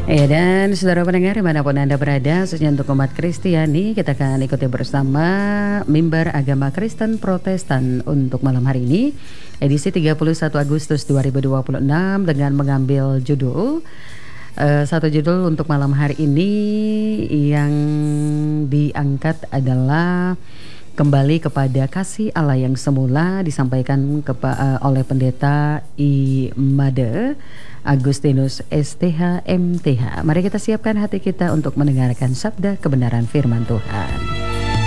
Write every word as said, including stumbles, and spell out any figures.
Ya, dan saudara pendengar dimanapun Anda berada, khususnya untuk umat Kristiani, kita akan ikuti bersama Mimbar Agama Kristen Protestan untuk malam hari ini, edisi tiga puluh satu Agustus dua ribu dua puluh enam, dengan mengambil judul uh, satu judul untuk malam hari ini yang diangkat adalah kembali kepada kasih Allah yang semula, disampaikan kepa, uh, oleh Pendeta Imade Agustinus S T H M T H. Mari kita siapkan hati kita untuk mendengarkan sabda kebenaran firman Tuhan.